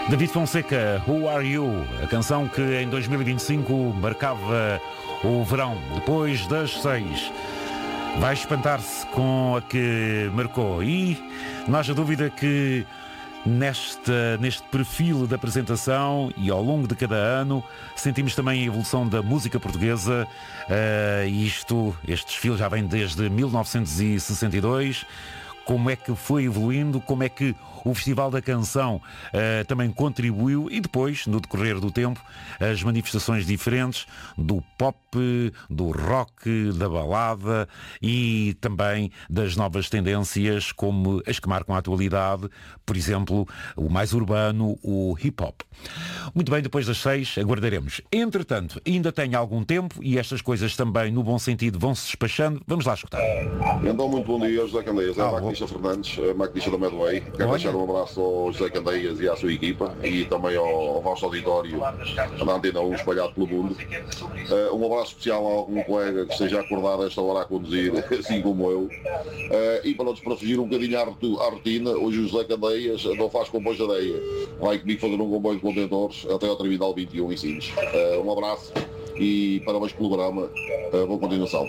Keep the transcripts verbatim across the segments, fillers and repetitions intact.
David Fonseca, Who Are You? A canção que em dois mil e vinte e cinco marcava o verão, depois das seis. Vai espantar-se com a que marcou. E não haja dúvida que neste, neste perfil de apresentação e ao longo de cada ano sentimos também a evolução da música portuguesa. Uh, isto, este desfile já vem desde mil novecentos e sessenta e dois. Como é que foi evoluindo, como é que o Festival da Canção uh, também contribuiu e depois, no decorrer do tempo, as manifestações diferentes do pop, do rock, da balada e também das novas tendências como as que marcam a atualidade, por exemplo, o mais urbano, o hip-hop. Muito bem, depois das seis aguardaremos. Entretanto, ainda tem algum tempo e estas coisas também, no bom sentido, vão-se despachando. Vamos lá escutar. Então, muito bom dia, José Candeias. É ah, Maquinista Fernandes, Maquinista da Medway. Quero deixar um abraço ao José Candeias e à sua equipa e também ao, ao vosso auditório da Antena um espalhado pelo mundo. Uh, um abraço especial a algum colega que esteja acordado a esta hora a conduzir, assim como eu. Uh, e para nos fugir um bocadinho à, à rotina, hoje o José Candeias não faz comboios de areia. Vai comigo fazer um comboio de contentores até ao Terminal vinte e um em Sines. Uh, um abraço e parabéns pelo programa. Uh, boa continuação.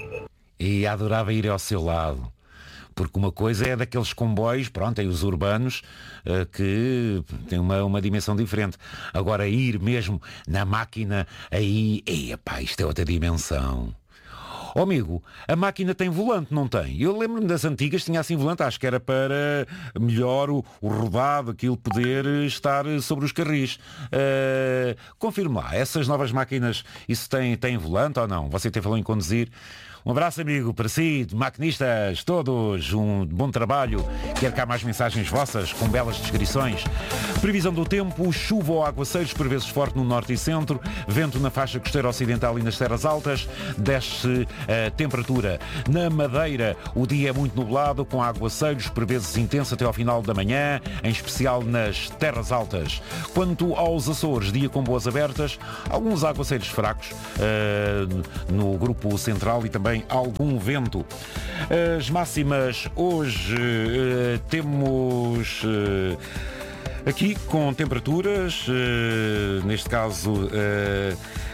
E adorava ir ao seu lado. Porque uma coisa é daqueles comboios, pronto, tem os urbanos, uh, que têm uma, uma dimensão diferente. Agora ir mesmo na máquina, aí, ei, epá, isto é outra dimensão. Oh, amigo, a máquina tem volante, não tem? Eu lembro-me das antigas, tinha assim volante, acho que era para melhor o, o rodado, aquilo poder estar sobre os carris. Uh, confirme lá, essas novas máquinas, isso tem, tem volante ou não? Você até falou em conduzir. Um abraço, amigo, para si, maquinistas, todos, um bom trabalho. Quero cá mais mensagens vossas, com belas descrições. Previsão do tempo, chuva ou aguaceiros, por vezes forte no norte e centro, vento na faixa costeira ocidental e nas terras altas, desce a temperatura. Na Madeira, o dia é muito nublado, com aguaceiros, por vezes intenso até ao final da manhã, em especial nas terras altas. Quanto aos Açores, dia com boas abertas, alguns aguaceiros fracos uh, no grupo central e também algum vento. As máximas hoje uh, temos uh, aqui com temperaturas, uh, neste caso uh,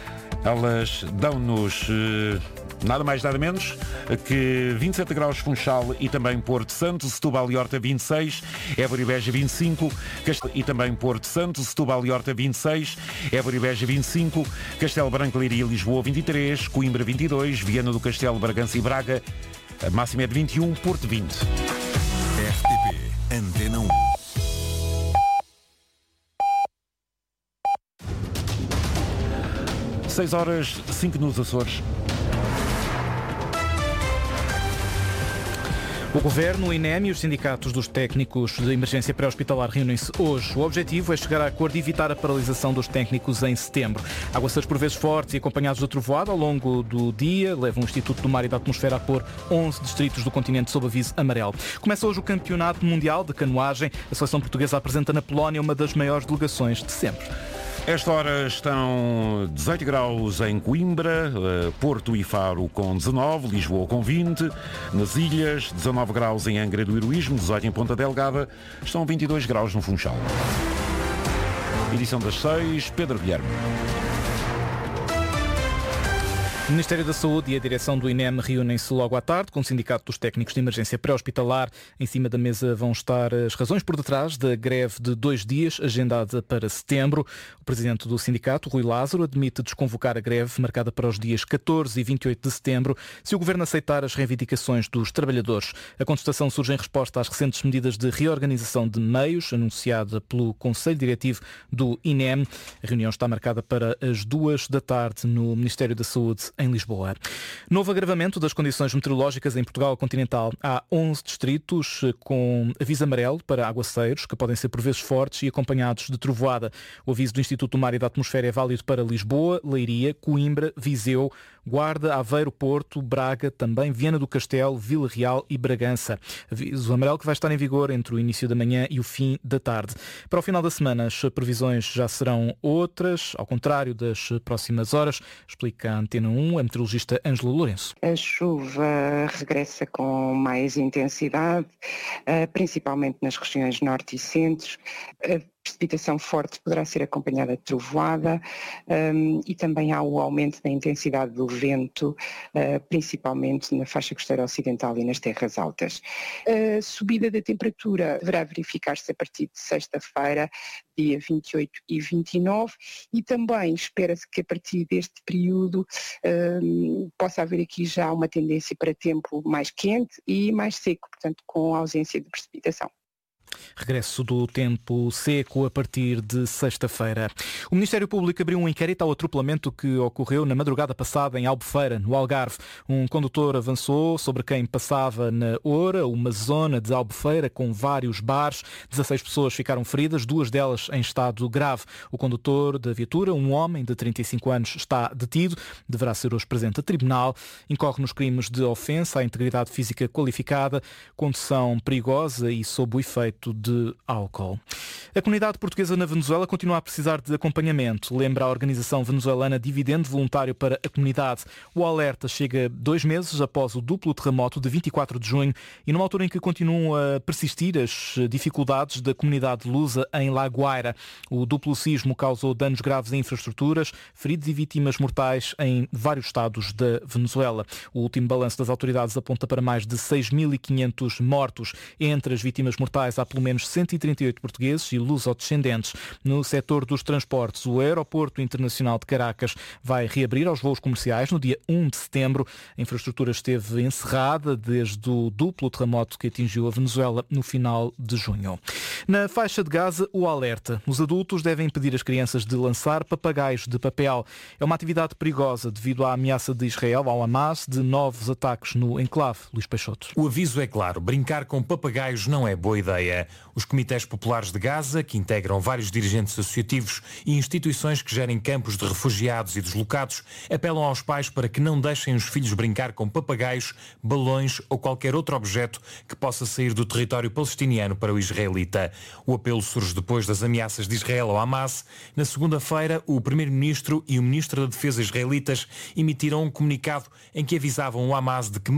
elas dão-nos uh, nada mais nada menos que vinte e sete graus Funchal e também Porto Santo, Setúbal e Horta vinte e seis, Évora e Beja vinte e cinco, Castelo e também Porto Santo, Setúbal e Horta vinte e seis, Évora e Beja vinte e cinco, Castelo Branco, Leiria e Lisboa vinte e três, Coimbra vinte e dois, Viana do Castelo, Bragança e Braga, a máxima é de vinte e um, Porto vinte. R T P Antena um. seis horas, cinco nos Açores. O Governo, o I N E M e os sindicatos dos técnicos de emergência pré-hospitalar reúnem-se hoje. O objetivo é chegar a acordo e evitar a paralisação dos técnicos em setembro. Aguaceiros por vezes fortes e acompanhados de trovoada ao longo do dia levam o Instituto do Mar e da Atmosfera a pôr onze distritos do continente sob aviso amarelo. Começa hoje o Campeonato Mundial de Canoagem. A seleção portuguesa apresenta na Polónia uma das maiores delegações de sempre. Esta hora estão dezoito graus em Coimbra, Porto e Faro com dezanove, Lisboa com vinte, nas ilhas, dezanove graus em Angra do Heroísmo, dezoito em Ponta Delgada, estão vinte e dois graus no Funchal. Edição das seis, Pedro Guilherme. O Ministério da Saúde e a direção do I N E M reúnem-se logo à tarde com o Sindicato dos Técnicos de Emergência Pré-Hospitalar. Em cima da mesa vão estar as razões por detrás da greve de dois dias, agendada para setembro. O presidente do sindicato, Rui Lázaro, admite desconvocar a greve marcada para os dias catorze e vinte e oito de setembro, se o Governo aceitar as reivindicações dos trabalhadores. A contestação surge em resposta às recentes medidas de reorganização de meios, anunciada pelo Conselho Diretivo do I N E M. A reunião está marcada para as duas da tarde no Ministério da Saúde, em Lisboa. Novo agravamento das condições meteorológicas em Portugal continental. Há onze distritos com aviso amarelo para aguaceiros, que podem ser por vezes fortes e acompanhados de trovoada. O aviso do Instituto do Mar e da Atmosfera é válido para Lisboa, Leiria, Coimbra, Viseu, Guarda, Aveiro, Porto, Braga, também Viana do Castelo, Vila Real e Bragança. Aviso amarelo que vai estar em vigor entre o início da manhã e o fim da tarde. Para o final da semana, as previsões já serão outras, ao contrário das próximas horas, explica a Antena um, a meteorologista Ângela Lourenço. A chuva regressa com mais intensidade, principalmente nas regiões norte e centro. precipitação forte poderá ser acompanhada de trovoada um, e também há o aumento da intensidade do vento, uh, principalmente na faixa costeira ocidental e nas terras altas. A subida da temperatura deverá verificar-se a partir de sexta-feira, dia vinte e oito e vinte e nove, e também espera-se que a partir deste período um, possa haver aqui já uma tendência para tempo mais quente e mais seco, portanto com ausência de precipitação. Regresso do tempo seco a partir de sexta-feira. O Ministério Público abriu um inquérito ao atropelamento que ocorreu na madrugada passada em Albufeira, no Algarve. Um condutor avançou sobre quem passava na Oura, uma zona de Albufeira com vários bares. dezasseis pessoas ficaram feridas, duas delas em estado grave. O condutor da viatura, um homem de trinta e cinco anos, está detido. Deverá ser hoje presente a tribunal. Incorre nos crimes de ofensa à integridade física qualificada, condução perigosa e sob o efeito de álcool. A comunidade portuguesa na Venezuela continua a precisar de acompanhamento, lembra a organização venezuelana Dividendo Voluntário para a Comunidade. O alerta chega dois meses após o duplo terremoto de vinte e quatro de junho e numa altura em que continuam a persistir as dificuldades da comunidade lusa em La Guaira. O duplo sismo causou danos graves em infraestruturas, feridos e vítimas mortais em vários estados da Venezuela. O último balanço das autoridades aponta para mais de seis mil e quinhentos mortos. Entre as vítimas mortais há pelo menos cento e trinta e oito portugueses e luso-descendentes. No setor dos transportes, o Aeroporto Internacional de Caracas vai reabrir aos voos comerciais no dia um de setembro. A infraestrutura esteve encerrada desde o duplo terremoto que atingiu a Venezuela no final de junho. Na faixa de Gaza, o alerta. Os adultos devem impedir as crianças de lançar papagaios de papel. É uma atividade perigosa devido à ameaça de Israel ao Hamas de novos ataques no enclave. Luís Peixoto. O aviso é claro. Brincar com papagaios não é boa ideia. Os comitês populares de Gaza, que integram vários dirigentes associativos e instituições que gerem campos de refugiados e deslocados, apelam aos pais para que não deixem os filhos brincar com papagaios, balões ou qualquer outro objeto que possa sair do território palestiniano para o israelita. O apelo surge depois das ameaças de Israel ao Hamas. Na segunda-feira, o primeiro-ministro e o ministro da Defesa israelitas emitiram um comunicado em que avisavam o Hamas de que